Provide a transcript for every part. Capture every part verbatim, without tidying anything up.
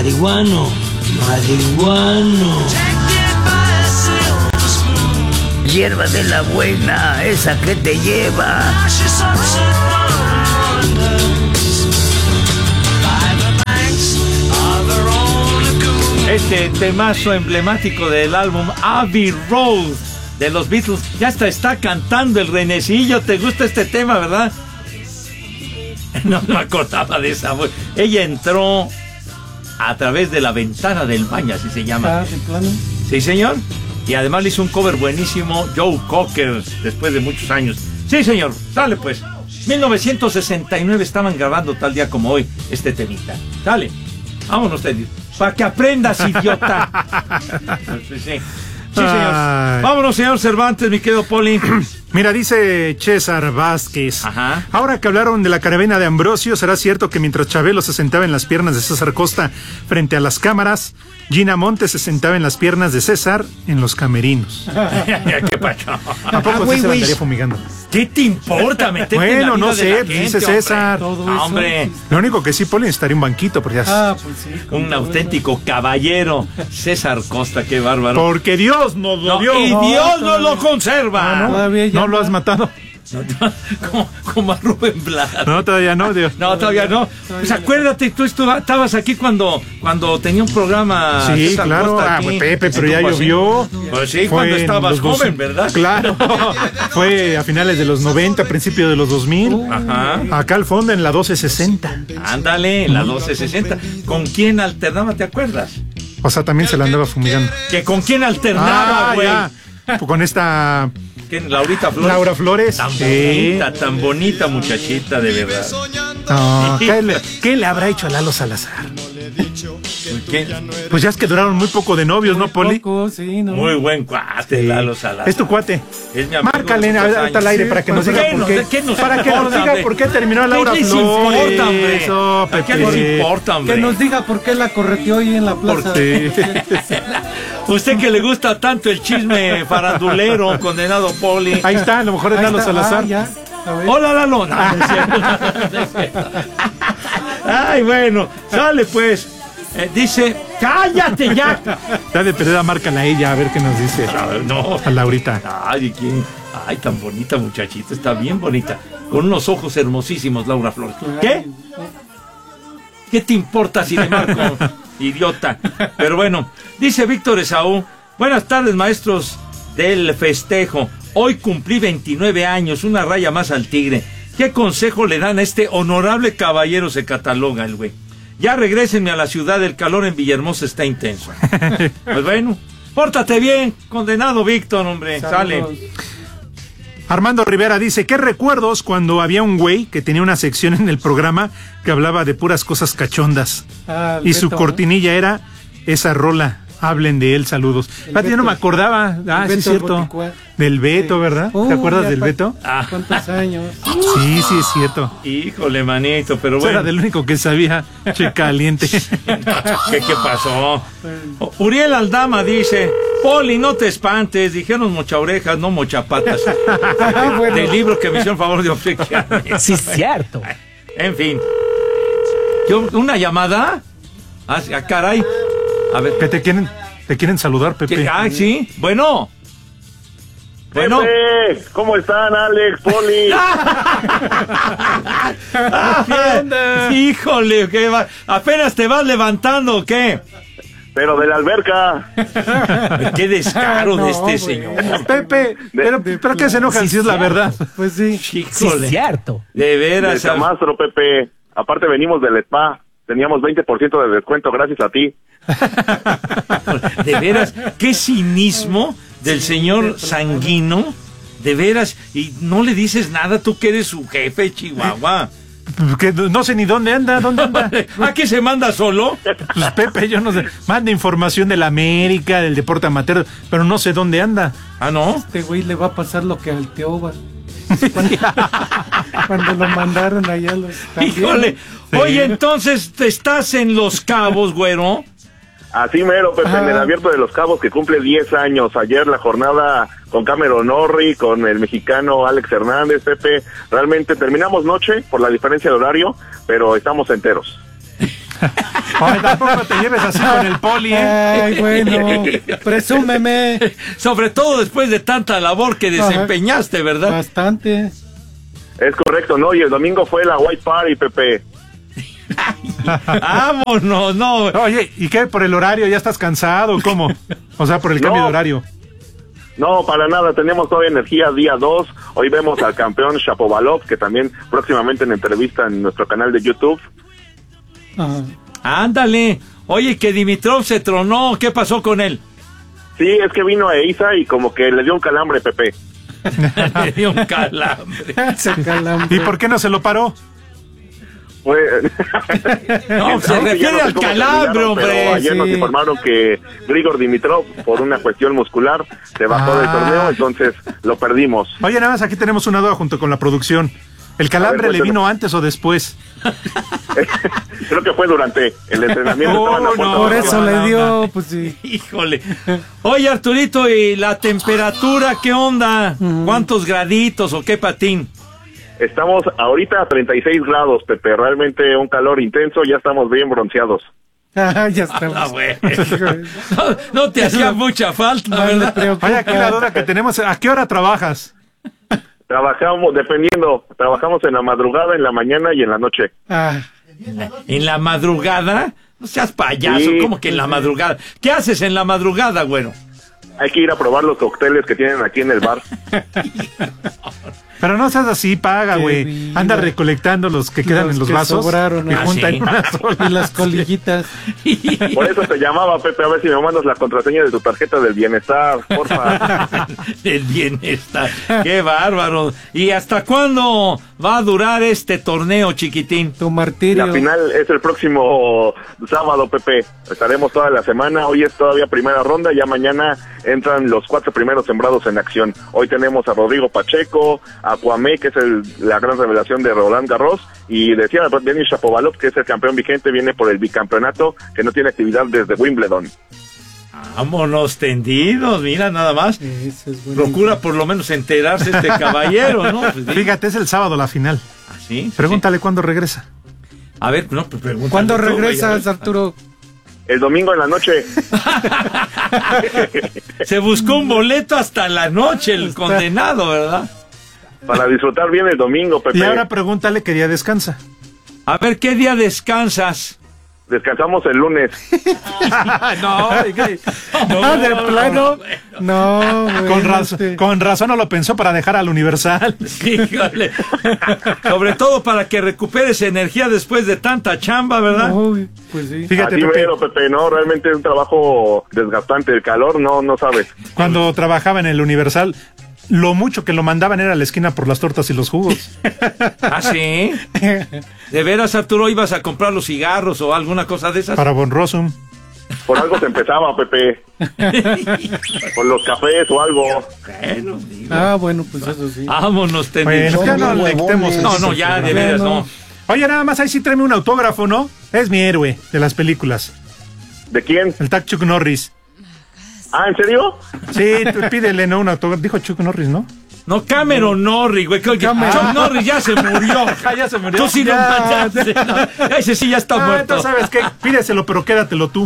marihuano, marihuano. Hierba de la buena, esa que te lleva. Este temazo emblemático del álbum Abbey Road de los Beatles. Ya hasta está cantando el renecillo. ¿Te gusta este tema, verdad? No me acordaba de esa voz. Ella entró a través de la ventana del baño, así se llama. Ah, ¿de plano? Sí, señor. Y además le hizo un cover buenísimo Joe Cocker después de muchos años. Sí, señor. Sale pues. mil novecientos sesenta y nueve estaban grabando tal día como hoy este temita. Sale. Vámonos, Teddy. Para que aprendas, idiota. Sí, sí. Sí, señor. Ay. Vámonos, señor Cervantes, mi querido Poli. Mira, dice César Vázquez. Ajá. Ahora que hablaron de la caravana de Ambrosio, ¿será cierto que mientras Chabelo se sentaba en las piernas de César Costa frente a las cámaras, Gina Montes se sentaba en las piernas de César en los camerinos? ¿Qué pacho? ¿A poco Ah, sí se la güey, andaría fumigando? ¿Qué te importa meterte Bueno, en la vida no de sé, la dice gente, César. Hombre, Todo Ah, eso. hombre. Lo único que sí, Poli, necesitaría un banquito, porque ya... Ah, pues sí. Un como auténtico caballero. César Costa, qué bárbaro. Porque Dios nos lo No, dio. y No, Dios nos todavía. lo conserva. Ah, no. Todavía ya No lo no. has matado. como, como a Rubén Blas. No, todavía no, Dios. No, todavía no. Pues acuérdate, tú estu- estabas aquí cuando, cuando tenía un programa. Sí, César claro. Costa Ah, aquí. pues, Pepe, pero Sí, ya pues, llovió. Pues sí, Fue cuando en estabas los dos- joven, ¿verdad? Claro. Fue a finales de los noventa, principios de los dos mil. Ajá. Acá al fondo en la doce sesenta. Ándale, en la doce sesenta. ¿Con quién alternaba, te acuerdas? O sea, también se la andaba fumigando. ¿Que con quién alternaba, Ah, güey? ya. Con esta ¿Quién? Laurita Flores. Laura Flores. Tan Sí. bonita, tan bonita muchachita, de verdad. No, ¿qué, le, qué le habrá hecho a Lalo Salazar? ¿Quién? Pues ya es que duraron muy poco de novios, ¿no, Poli? Poco, sí, no. Muy buen cuate, Lalo Salazar. Es tu cuate. Es mi amigo Márcale de a muchos ver, ahorita al años. aire Sí, para que pues, nos diga ¿qué por nos- qué. qué nos Para que nos importa, diga hombre? por qué terminó Laura ¿Qué les Flores. importa, hombre? Eso, ¿A qué Pepe. nos importa, hombre? Que nos diga por qué la correteó ahí en la plaza. Sí. Usted que le gusta tanto el chisme farandulero, condenado Poli. Ahí está, a lo mejor es Ahí Lalo está. Salazar. Ah, ya. A ver. Hola, Lalo. No, no es cierto. No es cierto. Ay, bueno, sale pues. Eh, dice, cállate ya. Ya de Pereda, márcala a ella a ver qué nos dice. No. A Laurita. Ay, ¿quién? Ay, tan bonita muchachita, está bien bonita. Con unos ojos hermosísimos, Laura Flores. ¿Qué? ¿Qué te importa si le marco? Idiota. Pero bueno, dice Víctor Esaú, buenas tardes, maestros del festejo. Hoy cumplí veintinueve años, una raya más al tigre. ¿Qué consejo le dan a este honorable caballero? Se cataloga el güey. Ya regrésenme a la ciudad, el calor en Villahermosa está intenso. Pues bueno, pórtate bien, condenado Víctor, hombre. Saludos. Sale. Armando Rivera dice, ¿qué recuerdos cuando había un güey que tenía una sección en el programa que hablaba de puras cosas cachondas? Ah, el Y su Beto, cortinilla era esa rola. Hablen de él, saludos. El Ah, yo no Beto. me acordaba. Ah, sí Beto es cierto. Boticua. Del Beto, Sí. ¿verdad? Uh, ¿Te acuerdas ya del pa- Beto? Ah. ¿Cuántos años? Sí, sí es cierto. Híjole, manito, pero Eso era bueno. del único que sabía. Che caliente. ¿Qué, qué pasó? Uriel Aldama dice, Poli, no te espantes, dijeron mocha orejas, no mocha patas. Ah, bueno. Del libro que me hicieron favor de obsequiarme. Sí, cierto. En fin. Yo, ¿una llamada? Ah, ah, caray. A ver. Que te quieren, te quieren saludar, Pepe. ¿qué? Ah, sí. Bueno. Bueno. Pepe, ¿cómo están, Alex, Poli? Ah, híjole, ¿qué va? ¿Apenas te vas levantando o qué? Pero de la alberca. Qué descaro No, de este güey. señor. Pepe, pero, pero ¿qué se enojan si es la verdad? Pues sí. Sí, Híjole. cierto. De De veras. Camastro, Pepe. Aparte venimos del spa. Teníamos veinte por ciento de descuento gracias a ti. De veras, qué cinismo del señor Sanguino. De veras, y no le dices nada, tú que eres su jefe, Chihuahua. Que no sé ni dónde anda, ¿dónde anda? ¿A qué se manda solo? Pues Pepe, yo no sé. Manda información de la América, del deporte amateur, pero no sé dónde anda. Ah, ¿no? Este güey le va a pasar lo que al Teoba. Cuando, cuando lo mandaron allá a los... Híjole. Oye, entonces te estás en Los Cabos, güero. Así mero, Pepe, en el Ah. Abierto de los Cabos, que cumple diez años. Ayer la jornada con Cameron Norrie, con el mexicano Alex Hernández, Pepe. Realmente terminamos noche por la diferencia de horario, pero estamos enteros. Ay, tampoco te lleves así con el Poli, ¿eh? Ay, bueno, presúmeme. Sobre todo después de tanta labor que desempeñaste, ¿verdad? Bastante. Es correcto, ¿no? Y el domingo fue la White Party, Pepe. Vámonos, no. Oye, ¿y qué? ¿Por el horario? ¿Ya estás cansado? ¿Cómo? O sea, por el cambio No. de horario. No, para nada, tenemos todavía energía día dos. Hoy vemos al campeón Shapovalov, que también próximamente en entrevista en nuestro canal de YouTube. Ajá. Ándale. Oye, que Dimitrov se tronó. ¿Qué pasó con él? Sí, es que vino a Eiza y como que le dio un calambre, Pepe. Le dio un calambre. Se calambre. ¿Y por qué no se lo paró? Fue... No, se Ya refiere sé al cómo calambre, terminaron, hombre. pero ayer Sí. nos informaron que Grigor Dimitrov, por una cuestión muscular, se bajó Ah. del torneo, entonces lo perdimos. Oye, nada más aquí tenemos una duda junto con la producción. ¿El calambre A ver, le cuéntame. vino antes o después? Creo que fue durante el entrenamiento. Oh, estaba en la puerta no, Por de la eso cámara. le dio, pues sí. Híjole. Oye, Arturito, ¿y la temperatura qué onda? ¿Cuántos graditos o qué patín? Estamos ahorita a treinta y seis grados, Pepe, realmente un calor intenso, ya estamos bien bronceados. Ah, ya estamos. Ah, güey. No, no te hacía mucha falta, No le ¿verdad? preocupa. Oye, aquí la duda que tenemos, ¿a qué hora trabajas? Trabajamos, dependiendo, trabajamos en la madrugada, en la mañana y en la noche. Ah, ¿En la madrugada? No seas payaso, Sí. ¿cómo que en la madrugada? ¿Qué haces en la madrugada, güero? Hay que ir a probar los cócteles que tienen aquí en el bar. Pero no seas así, paga, Qué güey. vida. Anda recolectando los que quedan Los en los que vasos sobraron, y ah, junta sí. en una sola. y las colillitas. Por eso te llamaba, Pepe, a ver si me mandas la contraseña de tu tarjeta del bienestar, porfa. El bienestar. ¡Qué bárbaro! ¿Y hasta cuándo va a durar este torneo, chiquitín? Tu martirio. La final es el próximo sábado, Pepe. Estaremos toda la semana. Hoy es todavía primera ronda. Ya mañana entran los cuatro primeros sembrados en acción. Hoy tenemos a Rodrigo Pacheco, a Kwame, que es el, la gran revelación de Roland Garros. Y decía Denis Shapovalov, que es el campeón vigente, viene por el bicampeonato, que no tiene actividad desde Wimbledon. Vámonos tendidos, mira nada más. Eso es bueno. Procura por lo menos enterarse este caballero, ¿no? Pues, sí. Fíjate, es el sábado la final. ¿Ah, sí? Pregúntale cuándo regresa. A ver, no, pues pregúntale ¿Cuándo tú, güey, regresas, a ver. Arturo? El domingo en la noche. Se buscó un boleto hasta la noche, el condenado, ¿verdad? Para disfrutar bien el domingo, Pepe. Y ahora pregúntale qué día descansa. A ver, ¿qué día descansas? Descansamos el lunes. no, No, de plano. No, güey, con, no razón, te- con razón no lo pensó para dejar al Universal. Híjole. Sobre todo para que recuperes energía después de tanta chamba, ¿verdad? Uy, pues sí. Fíjate, Así Pepe, mero, Pepe, no, realmente es un trabajo desgastante. El calor, no, no sabes. cuando trabajaba en el Universal, lo mucho que lo mandaban era a la esquina por las tortas y los jugos. ¿Ah, sí? ¿De veras, Arturo, ibas a comprar los cigarros o alguna cosa de esas? Para Von Rossum. Por algo se empezaba, Pepe. Por los cafés o algo. Bueno, digo. Ah, bueno, pues eso sí. Vámonos, Bueno, tendidos. ya no le quitemos. No, no, ya, de veras, no. Oye, nada más ahí sí tráeme un autógrafo, ¿no? Es mi héroe de las películas. ¿De quién? El tag Chuck Norris. Ah, ¿en serio? Sí, tú pídele, ¿no? Un autógrafo. Dijo Chuck Norris, ¿no? No, Cameron Norris, güey. que- que- Cameron. Chuck Norris ya se murió. Ah, ya se murió. Tú sí lo Ya. mandaste. No, ese sí ya está Ah, muerto. entonces, ¿sabes qué? Pídeselo, pero quédatelo tú.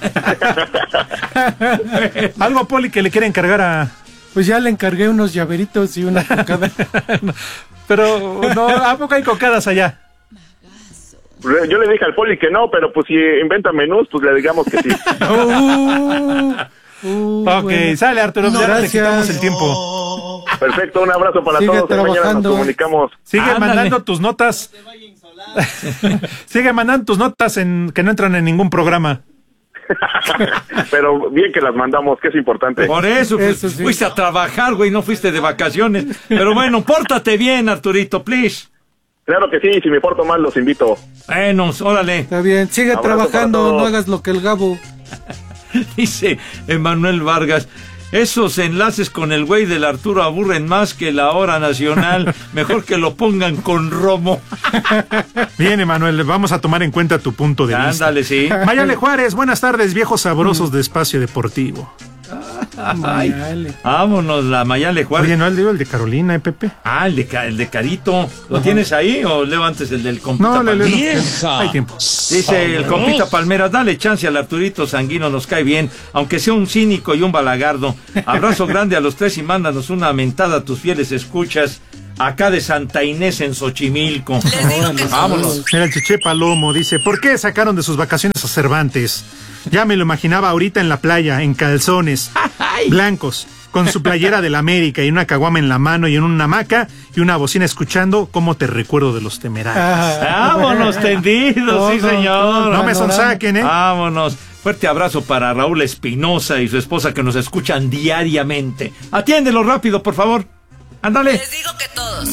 Algo, Poli, que le quiere encargar a... Pues ya le encargué unos llaveritos y una cocada. Pero, no, ¿a poco hay cocadas allá? Yo le dije al Poli que no, pero pues si inventa menús, pues le digamos que sí. Uh, uh, Ok, bueno. sale, Arturo, ya no le gracias. quitamos el tiempo. Perfecto, un abrazo para Sigue todos. Mañana nos trabajando. comunicamos. Sigue Ándale. mandando tus notas. Sigue mandando tus notas en que no entran en ningún programa. Pero bien que las mandamos, que es importante. Por eso, pues, Eso sí. fuiste a trabajar, güey, no fuiste de vacaciones. Pero bueno, pórtate bien, Arturito, please. Claro que sí, si me porto mal los invito. Bueno, órale. Está bien, sigue Abrazo para trabajando, todos. no hagas lo que el Gabo. Dice Emanuel Vargas, esos enlaces con el güey del Arturo aburren más que la hora nacional. Mejor que lo pongan con romo. Bien, Emanuel, vamos a tomar en cuenta tu punto de vista. Ándale, sí. Mayale Juárez, buenas tardes, viejos sabrosos de Espacio Deportivo. Mayale. Vámonos, la Mayale Juárez. Oye, no, el de, el de Carolina, ¿eh, Pepe? Ah, el de, Ca- el de Carito. ¿Lo Ajá. tienes ahí o leo antes el del compita No, le, le, Palmeras? no. Hay tiempo. Dice el compita Palmeras, dale chance al Arturito Sanguino, nos cae bien, aunque sea un cínico y un balagardo. Abrazo grande a los tres y mándanos una mentada a tus fieles escuchas. Acá de Santa Inés en Xochimilco. Vámonos. Mira, el Cheche Palomo dice, ¿por qué sacaron de sus vacaciones a Cervantes? Ya me lo imaginaba ahorita en la playa, en calzones blancos, con su playera del América y una caguama en la mano y en una hamaca y una bocina escuchando Cómo te recuerdo de los Temerarios. Vámonos tendidos, sí señor. No me sonsaquen, ¿eh? Vámonos. Fuerte abrazo para Raúl Espinosa y su esposa que nos escuchan diariamente. Atiéndelo rápido, por favor. Ándale. Les digo que todos.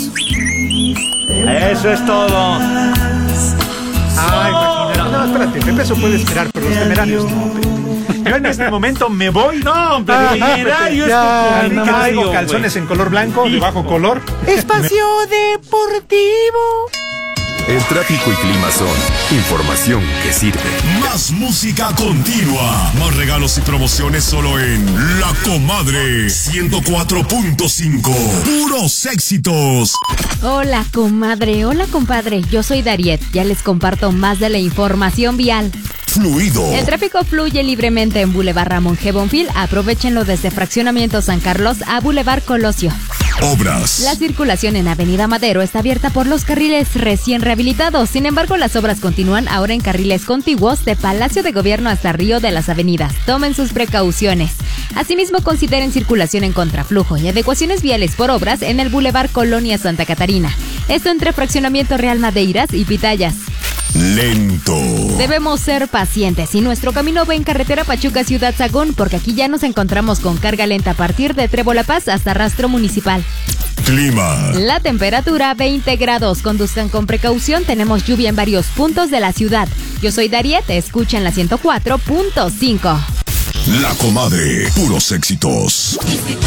Eso es todo. Ay, imagínate. No, espérate, Pepe, eso puede esperar, pero los Temerarios no, Pepe. Yo en este momento me voy. No, hombre, Ah, Temerario es ya, tu no, comunicación, traigo calzones güey. en color blanco, de bajo color. Espacio Deportivo. El tráfico y clima son información que sirve. Más música continua. Más regalos y promociones solo en La Comadre ciento cuatro punto cinco. Puros éxitos. Hola, comadre. Hola, compadre. Yo soy Dariet. Ya les comparto más de la información vial. Fluido. El tráfico fluye libremente en Boulevard Ramón G. Bonfil. Aprovechenlo desde Fraccionamiento San Carlos a Boulevard Colosio. Obras. La circulación en Avenida Madero está abierta por los carriles recién rehabilitados. Sin embargo, las obras continúan ahora en carriles contiguos de Palacio de Gobierno hasta Río de las Avenidas. Tomen sus precauciones. Asimismo, consideren circulación en contraflujo y adecuaciones viales por obras en el Boulevard Colonia Santa Catarina. Esto entre Fraccionamiento Real Madeiras y Pitayas. Lento. Debemos ser pacientes y nuestro camino va en carretera Pachuca Ciudad Sagún, porque aquí ya nos encontramos con carga lenta a partir de Trébol La Paz hasta Rastro Municipal. Clima. La temperatura veinte grados. Conduzcan con precaución, tenemos lluvia en varios puntos de la ciudad. Yo soy Dariet, escuchen la ciento cuatro punto cinco. La Comadre, puros éxitos.